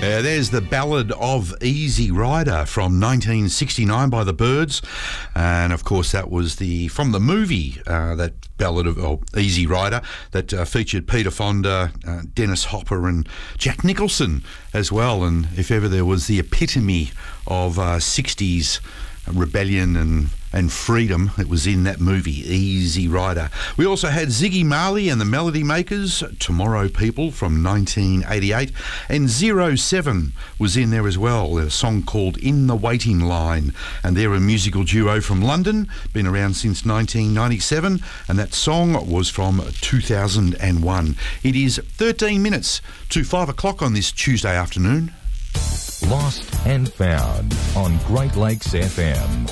There's the Ballad of Easy Rider from 1969 by the Byrds, and of course that was from the movie, that Ballad of Easy Rider that featured Peter Fonda, Dennis Hopper and Jack Nicholson as well. And if ever there was the epitome of 60s rebellion and freedom, it was in that movie, Easy Rider. We also had Ziggy Marley and the Melody Makers, Tomorrow People from 1988, and 07 was in there as well, a song called In the Waiting Line, and they're a musical duo from London, been around since 1997, and that song was from 2001. It is 13 minutes to 5 o'clock on this Tuesday afternoon. Lost and Found on Great Lakes FM.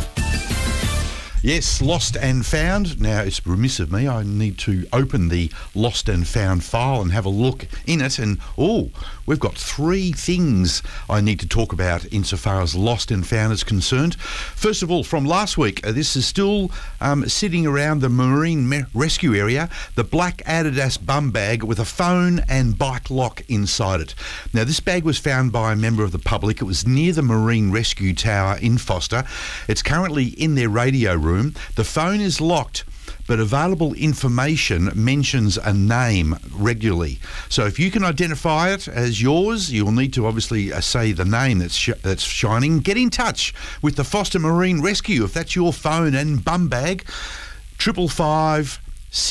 Yes, Lost and Found. Now, it's remiss of me. I need to open the Lost and Found file and have a look in it. And, we've got 3 things I need to talk about insofar as Lost and Found is concerned. First of all, from last week, this is still sitting around the marine rescue area, the black Adidas bum bag with a phone and bike lock inside it. Now, this bag was found by a member of the public. It was near the Marine Rescue Tower in Foster. It's currently in their radio room. The phone is locked, but available information mentions a name regularly. So if you can identify it as yours, you'll need to obviously say the name that's shining. Get in touch with the Foster Marine Rescue if that's your phone and bum bag. 555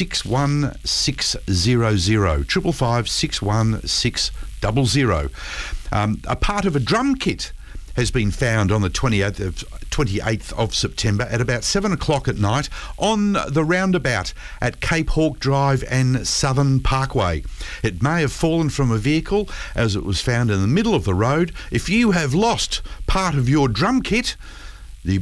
61600. 555 61600. A part of a drum kit has been found on the 28th of September at about 7 o'clock at night on the roundabout at Cape Hawke Drive and Southern Parkway. It may have fallen from a vehicle as it was found in the middle of the road. If you have lost part of your drum kit,